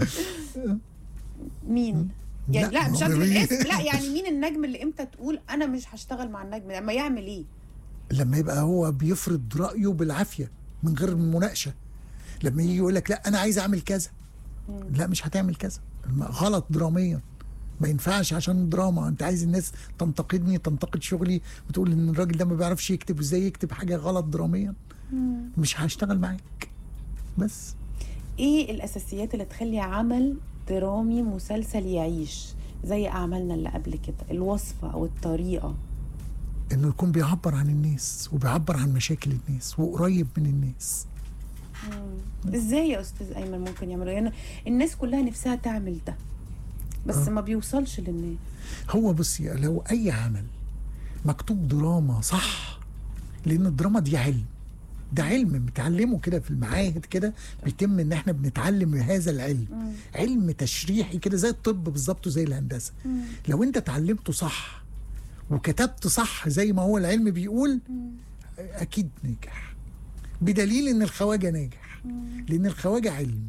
مين؟ يعني لا مش قصدي الاسم، لا يعني مين النجم اللي امتى تقول انا مش هشتغل مع النجم ده؟ لما يعمل ايه؟ لما يبقى هو بيفرض رايه بالعافيه من غير مناقشه. لما يجي يقول لك لا انا عايز اعمل كذا، لا مش هتعمل كذا، غلط دراميا، ما ينفعش عشان دراما. انت عايز الناس تنتقدني، تنتقد شغلي، وتقول ان الراجل ده ما بيعرفش يكتب، وازاي يكتب حاجه غلط دراميا؟ مش هشتغل معاك. بس ايه الاساسيات اللي تخلي عمل درامي مسلسل يعيش زي اعمالنا اللي قبل كده؟ الوصفه او الطريقه؟ انه يكون بيعبر عن الناس وبيعبر عن مشاكل الناس وقريب من الناس. ازاي يا استاذ ايمن ممكن يعملوا؟ يعني الناس كلها نفسها تعمل ده بس ما بيوصلش للناس. هو بصي، لو اي عمل مكتوب دراما صح، لان الدراما دي علم، ده علم بنتعلمه كده في المعاهد كده، بيتم ان احنا بنتعلم هذا العلم. علم تشريحي كده زي الطب بالظبط وزي الهندسه. لو انت اتعلمته صح وكتبت صح زي ما هو العلم بيقول، اكيد ناجح، بدليل ان الخواجه ناجح. لان الخواجه علم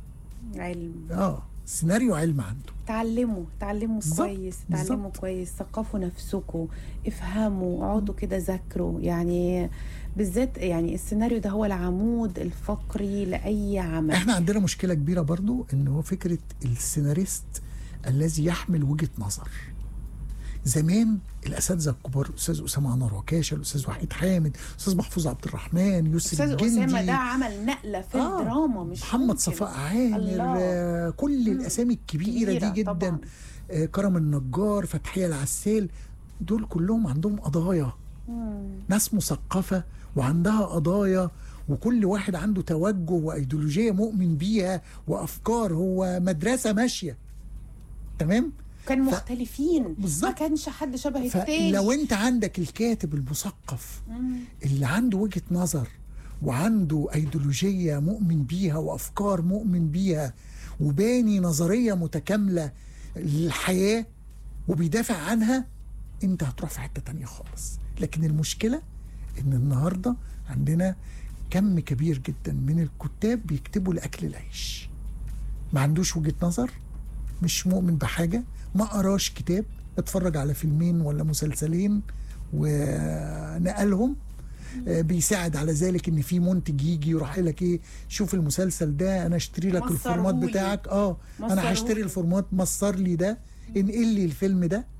سيناريو علم عنده. تعلموا كويس، تعلموا كويس، ثقفوا نفسكم، افهموا، اقعدوا كده ذاكروا. يعني بالذات يعني السيناريو ده هو العمود الفقري لاي عمل. احنا عندنا مشكله كبيره برضو، ان هو فكره السيناريست الذي يحمل وجهه نظر. زمان الاساتذه الكبار، الاستاذ اسامه انور عكاشه، الاستاذ وحيد حامد، الاستاذ محفوظ عبد الرحمن، يوسف الجندي. الاستاذ اسامه ده عمل نقله في الدراما، مش محمد صفاء عامر، كل الاسامي الكبيره دي جدا، كرم النجار، فتحيه العسال، دول كلهم عندهم قضايا. ناس مثقفه وعندها قضايا، وكل واحد عنده توجه وايديولوجيه مؤمن بيها وافكار، هو مدرسه ماشيه تمام. كان مختلفين بالظبط. ما كانش حد شبه التاني. لو انت عندك الكاتب المثقف اللي عنده وجهة نظر وعنده ايديولوجية مؤمن بيها وافكار مؤمن بيها وباني نظرية متكاملة للحياة وبيدافع عنها، انت هتروح في حتة تانية خالص. لكن المشكلة ان النهاردة عندنا كم كبير جدا من الكتاب بيكتبوا لأكل العيش، ما عندوش وجهة نظر، مش مؤمن بحاجة، ما قراش كتاب، اتفرج على فيلمين ولا مسلسلين ونقلهم. بيساعد على ذلك ان في منتج يجي يروح قايل لك ايه، شوف المسلسل ده انا اشتري لك الفورمات بتاعك، انا هشتري الفورمات، مصر لي ده، انقل لي الفيلم ده.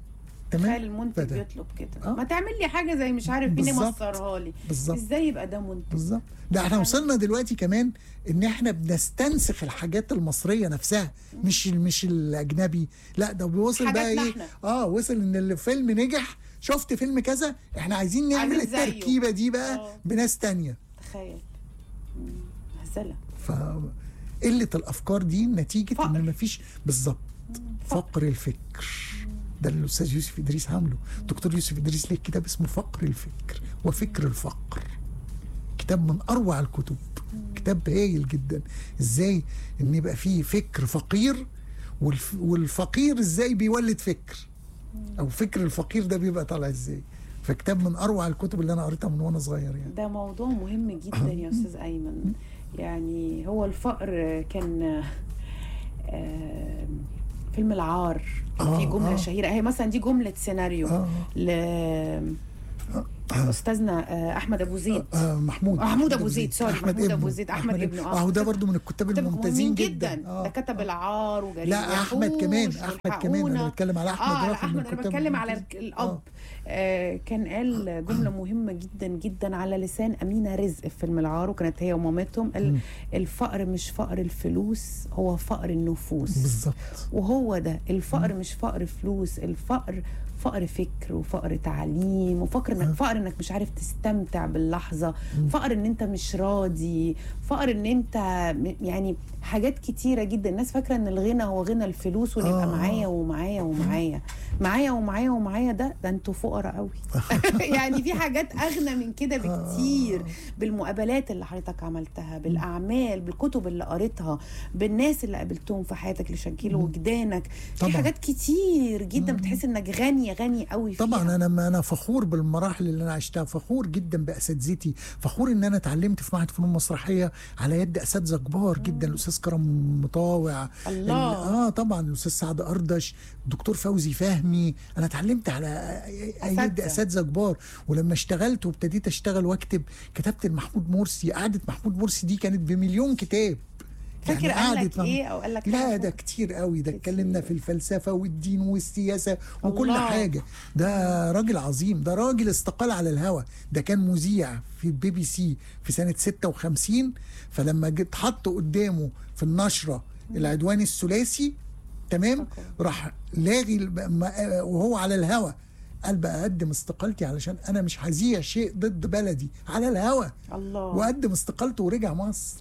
تخيل المنتج بيطلب كده ما تعمل لي حاجه زي مش عارف مين مصرها لي، ازاي يبقى ده منتج؟ بالظبط. ده احنا وصلنا دلوقتي كمان ان احنا بنستنسخ الحاجات المصريه نفسها، مش الاجنبي، لا ده بيوصل بقى ايه وصل ان الفيلم نجح، شفت فيلم كذا احنا عايزين نعمل التركيبه دي بقى بناس تانية. تخيل مهزله. فقله الافكار دي نتيجه فقر. ان مفيش بالظبط فقر الفكر. ده اللي الاستاذ يوسف ادريس عامله. دكتور يوسف ادريس ليه كتاب اسمه فقر الفكر وفكر الفقر، كتاب من اروع الكتب، كتاب هايل جدا. ازاي ان يبقى فيه فكر فقير، والفقير ازاي بيولد فكر، او فكر الفقير ده بيبقى طالع ازاي. فكتاب من اروع الكتب اللي انا قريتها من وانا صغير يعني. ده موضوع مهم جدا يا استاذ ايمن. يعني هو الفقر كان فيلم العار في جمله شهيره، هي مثلا دي جمله سيناريو استاذنا احمد ابو زيد، محمود ابو زيد، سوري محمود ابو زيد، احمد ابنه. ده برضو من الكتاب الممتازين جدا. ده كتب العار وجريمه. لا احمد كمان انا بتكلم على احمد انا بتكلم على الاب. كان قال جمله مهمه جدا جدا على لسان امينه رزق في فيلم العار، وكانت هي ومامتهم. الفقر مش فقر الفلوس، هو فقر النفوس. بالظبط. وهو ده الفقر مش فقر فلوس، الفقر فقر فكر وفقر تعليم فقر انك مش عارف تستمتع باللحظه، فقر ان انت مش راضي، فقر ان انت يعني حاجات كتيره جدا. الناس فاكره ان الغنى هو غنى الفلوس، ويبقى معايا ومعايا ومعايا معايا ومعايا ومعايا. ده انتوا فقراء قوي. يعني في حاجات اغنى من كده بكتير، بالمقابلات اللي حضرتك عملتها، بالاعمال، بالكتب اللي قريتها، بالناس اللي قابلتهم في حياتك اللي شكلوا وجدانك. في حاجات كتير جدا بتحس انك غني قوي فيها. طبعا انا فخور بالمراحل اللي انا عشتها، فخور جدا باساتذتي، فخور ان انا اتعلمت في معهد فنون مسرحيه على يد اساتذه كبار جدا. الاستاذ كرم مطاوع، الله طبعا الاستاذ سعد اردش، الدكتور فوزي فهمي. انا اتعلمت على يد اساتذه كبار. ولما اشتغلت وابتديت اشتغل واكتب، كتبت محمود مرسي. قعده محمود مرسي دي كانت ب1,000,000 كتاب. فاكر يعني قال لك ايه او قال لك؟ لا ده كتير قوي، ده اتكلمنا في الفلسفه والدين والسياسه وكل حاجه. ده راجل عظيم، ده راجل استقال على الهوا. ده كان مذيع في BBC في سنه 56. فلما جيت حط قدامه في النشره العدوان الثلاثي، تمام، راح لاغي وهو على الهوا. قال بقى اقدم استقالتي علشان انا مش هذيع شيء ضد بلدي على الهوا. الله. وقدم استقالته ورجع مصر.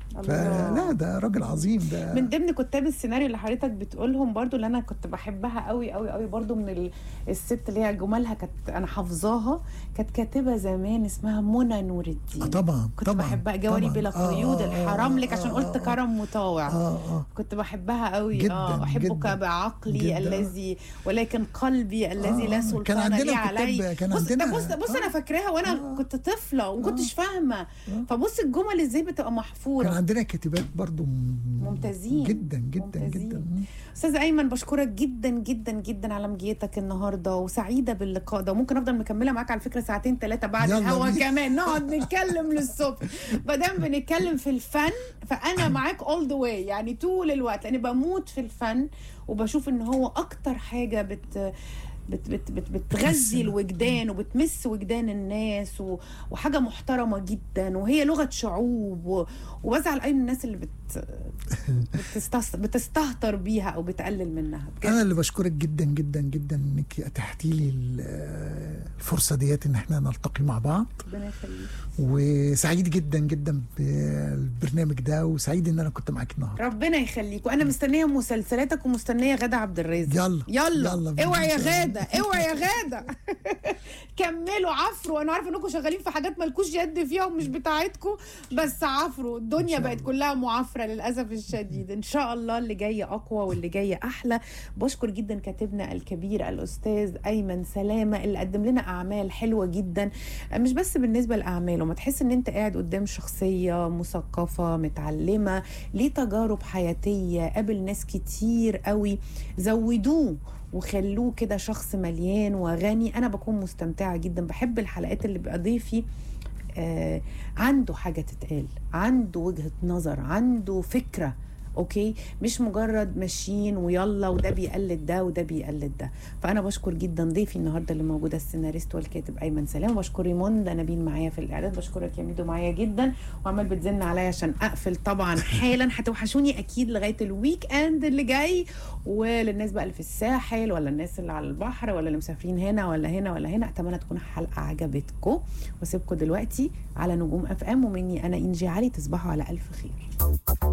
لا ده راجل عظيم. ده من ضمن كتاب السيناريو اللي حضرتك بتقولهم برضو، اللي انا كنت بحبها قوي قوي قوي برضو، من الست اللي هي جمالها كانت انا حافظاها، كانت كاتبه زمان اسمها منى نور الدين. طبعا كنت بحبها. جواري بلا قيود، الحرام لك، عشان قلت كرم مطاوع. كنت بحبها قوي جدا. احبك بعقلي الذي ولكن قلبي الذي لا سلطان لي علي. بص انا فاكراها وانا كنت طفله وما كنتش فاهمه. فبص الجمل ازاي بتبقى محفوره. عندنا كاتبات برضو ممتازين جدا جدا ممتازين. جدا. استاذ ايمن بشكرك جدا جدا جدا على مجيتك النهارده، وسعيده باللقاء ده. وممكن افضل مكمله معاك على فكره 2-3 بعد الهوا كمان، نقعد نتكلم للصبح. ما دام بنتكلم في الفن فانا معاك all the way، يعني طول الوقت، لاني بموت في الفن وبشوف ان هو اكتر حاجه بتغذي الوجدان وبتمس وجدان الناس، وحاجه محترمه جدا، وهي لغه شعوب. وبزعل اي الناس اللي بتستهتر بيها او بتقلل منها. انا اللي بشكرك جدا جدا جدا انك اتحتي لي الفرصه ديت ان احنا نلتقي مع بعض. ربنا يخليك. وسعيد جدا جدا بالبرنامج ده، وسعيد ان انا كنت معاك النهارده. ربنا يخليك. وانا مستنيه مسلسلاتك ومستنيه غادة عبد الرازق. يلا اوعي يا غادة، اوعي يا غادة. كملوا عفروا. انا عارفه انكم شغالين في حاجات مالكوش يد فيها ومش بتاعتكم، بس عفروا. الدنيا بقت كلها معفره للاسف الشديد. ان شاء الله اللي جاي اقوى واللي جاي احلى. بشكر جدا كاتبنا الكبير الاستاذ ايمن سلامه، اللي قدم لنا اعمال حلوه جدا، مش بس بالنسبه لاعماله، ما تحس ان انت قاعد قدام شخصيه مثقفه متعلمه، ليه تجارب حياتيه، قابل ناس كتير قوي، زودوه وخلوه كده شخص مليان وغني. انا بكون مستمتعه جدا. بحب الحلقات اللي بقى ضيفي عنده حاجه تتقال، عنده وجهه نظر، عنده فكره اوكي، مش مجرد ماشيين ويلا وده بيقلد ده وده بيقلد ده. فانا بشكر جدا ضيفي النهارده اللي موجوده السيناريست والكاتب ايمن سلام، وبشكر ريموندا نبيل معايا في الاعداد، بشكرك يا ميدو معايا جدا، وعمال بتزن عليا عشان اقفل طبعا حالا. هتوحشوني اكيد لغايه الويك اند اللي جاي. وللناس بقى اللي في الساحل ولا الناس اللي على البحر ولا اللي مسافرين هنا ولا هنا ولا هنا، اتمنى تكون الحلقه عجبتكم، واسيبكم دلوقتي على نجوم FM، ومني انا انجي علي. تصبحوا على الف خير.